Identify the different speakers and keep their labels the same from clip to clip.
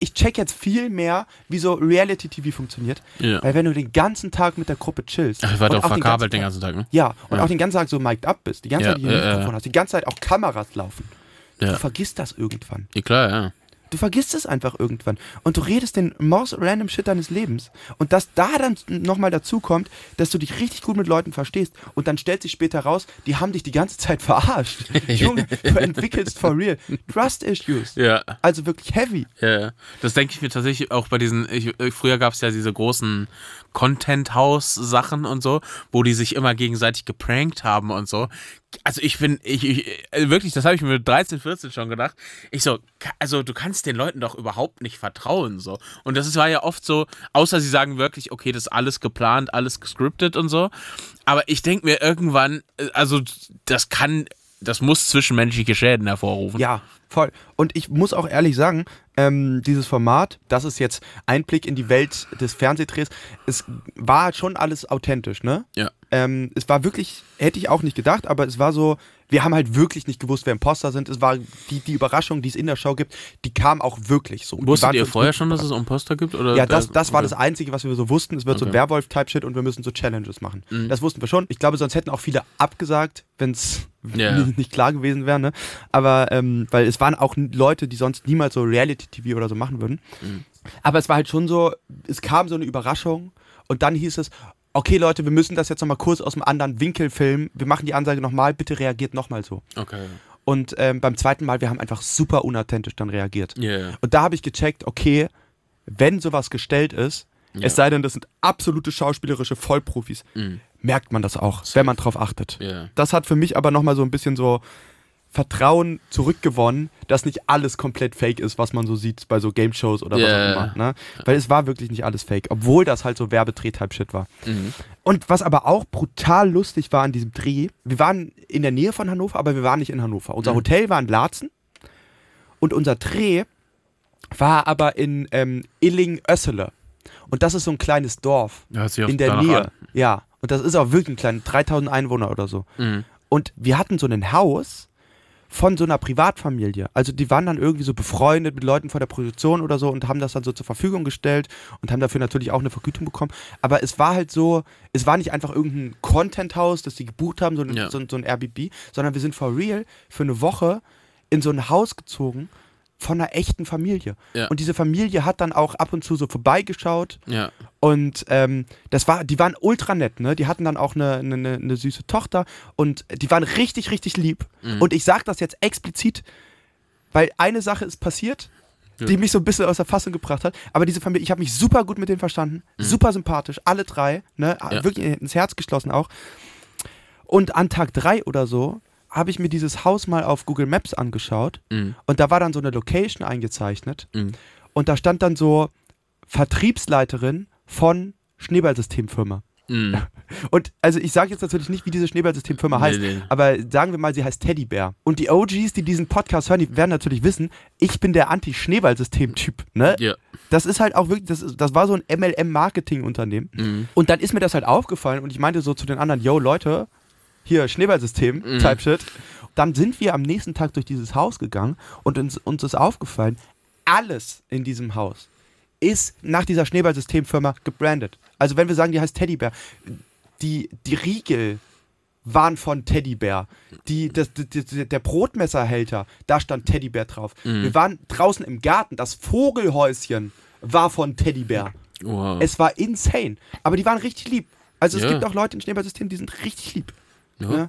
Speaker 1: ich check jetzt viel mehr, wie so Reality-TV funktioniert.
Speaker 2: Ja.
Speaker 1: Weil wenn du den ganzen Tag mit der Gruppe chillst.
Speaker 2: Ach, ich war doch
Speaker 1: auch
Speaker 2: verkabelt den ganzen Tag, ne?
Speaker 1: Ja, und auch den ganzen Tag so mic'd up bist, die ganze Zeit hier Mikrofon hast, die ganze Zeit auch Kameras laufen.
Speaker 2: Ja.
Speaker 1: Du vergisst das irgendwann.
Speaker 2: Ja, klar, ja.
Speaker 1: Du vergisst es einfach irgendwann. Und du redest den most random Shit deines Lebens. Und dass da dann nochmal dazu kommt, dass du dich richtig gut mit Leuten verstehst. Und dann stellt sich später raus, die haben dich die ganze Zeit verarscht. Junge, du entwickelst for real Trust Issues.
Speaker 2: Ja.
Speaker 1: Also wirklich heavy.
Speaker 2: Ja. Das denke ich mir tatsächlich auch bei diesen, früher gab es ja diese großen Content-House-Sachen und so, wo die sich immer gegenseitig geprankt haben und so. Also wirklich, das habe ich mir mit 13, 14 schon gedacht. Also du kannst den Leuten doch überhaupt nicht vertrauen, so. Und das war ja oft so, außer sie sagen wirklich, okay, das ist alles geplant, alles gescriptet und so. Aber ich denke mir irgendwann, also das muss zwischenmenschliche Schäden hervorrufen.
Speaker 1: Ja, voll. Und ich muss auch ehrlich sagen, dieses Format, das ist jetzt Einblick in die Welt des Fernsehdrehs, es war schon alles authentisch, ne?
Speaker 2: Ja.
Speaker 1: Es war wirklich, hätte ich auch nicht gedacht, aber es war so, wir haben halt wirklich nicht gewusst, wer Imposter sind. Es war die Überraschung, die es in der Show gibt, die kam auch wirklich so.
Speaker 2: Wusstet ihr vorher schon, dass es Imposter gibt? Oder
Speaker 1: ja, das war das Einzige, was wir so wussten. Es wird so ein Werwolf-Type-Shit und wir müssen so Challenges machen. Mhm. Das wussten wir schon. Ich glaube, sonst hätten auch viele abgesagt, wenn es nicht klar gewesen wäre. Ne? Aber, weil es waren auch Leute, die sonst niemals so Reality-TV oder so machen würden. Mhm. Aber es war halt schon so, es kam so eine Überraschung und dann hieß es, okay Leute, wir müssen das jetzt nochmal kurz aus einem anderen Winkel filmen. Wir machen die Ansage nochmal, bitte reagiert nochmal so.
Speaker 2: Okay.
Speaker 1: Und beim zweiten Mal, wir haben einfach super unauthentisch dann reagiert.
Speaker 2: Yeah.
Speaker 1: Und da habe ich gecheckt, okay, wenn sowas gestellt ist, es sei denn, das sind absolute schauspielerische Vollprofis, merkt man das auch, wenn man drauf achtet.
Speaker 2: Yeah.
Speaker 1: Das hat für mich aber nochmal so ein bisschen so Vertrauen zurückgewonnen, dass nicht alles komplett fake ist, was man so sieht bei so Game-Shows oder was auch immer. Ne? Weil es war wirklich nicht alles fake, obwohl das halt so Werbedreh-Type-Shit war. Mhm. Und was aber auch brutal lustig war an diesem Dreh, wir waren in der Nähe von Hannover, aber wir waren nicht in Hannover. Unser Hotel war in Laatzen und unser Dreh war aber in Illing-Össele. Und das ist so ein kleines Dorf in der Nähe. An. Ja, und das ist auch wirklich ein kleines, 3000 Einwohner oder so. Mhm. Und wir hatten so ein Haus von so einer Privatfamilie. Also die waren dann irgendwie so befreundet mit Leuten von der Produktion oder so und haben das dann so zur Verfügung gestellt und haben dafür natürlich auch eine Vergütung bekommen. Aber es war halt so, es war nicht einfach irgendein Content-Haus, das die gebucht haben, so ein Airbnb, sondern wir sind for real für eine Woche in so ein Haus gezogen von einer echten Familie. Ja. Und diese Familie hat dann auch ab und zu so vorbeigeschaut. Ja. Und die waren ultra nett, ne? Die hatten dann auch eine süße Tochter und die waren richtig, richtig lieb. Mhm. Und ich sag das jetzt explizit, weil eine Sache ist passiert, die mich so ein bisschen aus der Fassung gebracht hat. Aber diese Familie, ich habe mich super gut mit denen verstanden, super sympathisch, alle drei, ne? Wirklich ins Herz geschlossen auch. Und an Tag 3 oder so habe ich mir dieses Haus mal auf Google Maps angeschaut und da war dann so eine Location eingezeichnet und da stand dann so Vertriebsleiterin von Schneeballsystemfirma. Und also ich sage jetzt natürlich nicht, wie diese Schneeballsystemfirma heißt, aber sagen wir mal, sie heißt Teddybär. Und die OGs, die diesen Podcast hören, die werden natürlich wissen, ich bin der Anti-Schneeballsystem-Typ. Ne? Ja. Das ist halt auch wirklich, das war so ein MLM-Marketing-Unternehmen. Und dann ist mir das halt aufgefallen und ich meinte so zu den anderen, yo Leute, hier Schneeballsystem, Type-Shit. Dann sind wir am nächsten Tag durch dieses Haus gegangen und uns ist aufgefallen, alles in diesem Haus ist nach dieser Schneeballsystemfirma gebrandet. Also wenn wir sagen, die heißt Teddybär, die Riegel waren von Teddybär. Der Brotmesserhälter, da stand Teddybär drauf. Wir waren draußen im Garten, das Vogelhäuschen war von Teddybär. Wow. Es war insane. Aber die waren richtig lieb. Also es gibt auch Leute im Schneeballsystem, die sind richtig lieb. Ja.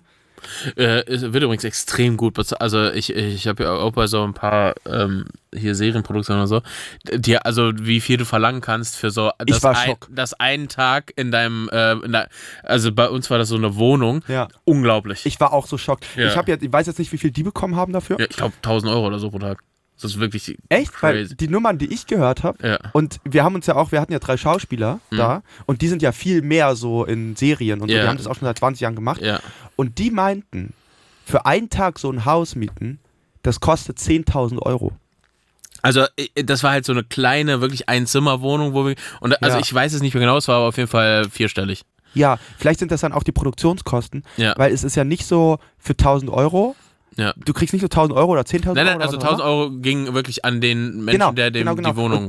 Speaker 2: Es wird übrigens extrem gut bezahlt. Also ich habe ja auch bei so ein paar hier Serienproduktionen oder so, also wie viel du verlangen kannst für so das einen Tag in deinem also bei uns war das so eine Wohnung. Ja. Unglaublich.
Speaker 1: Ich war auch so schockt. Ja. Ich weiß jetzt nicht, wie viel die bekommen haben dafür.
Speaker 2: Ja, ich glaube 1.000 Euro oder so pro Tag. Das ist wirklich
Speaker 1: echt?
Speaker 2: Crazy.
Speaker 1: Weil die Nummern, die ich gehört habe, und wir hatten ja 3 Schauspieler da und die sind ja viel mehr so in Serien und so, die haben das auch schon seit 20 Jahren gemacht. Ja. Und die meinten, für einen Tag so ein Haus mieten, das kostet 10.000 Euro.
Speaker 2: Also das war halt so eine kleine, wirklich Einzimmerwohnung, ich weiß es nicht mehr genau, es war aber auf jeden Fall 4-stellig.
Speaker 1: Ja, vielleicht sind das dann auch die Produktionskosten, weil es ist ja nicht so für 1.000 Euro. Ja. Du kriegst nicht so 1.000 Euro oder 10.000 Euro.
Speaker 2: Nein, also 1.000 Euro ging wirklich an den Menschen, der die Wohnung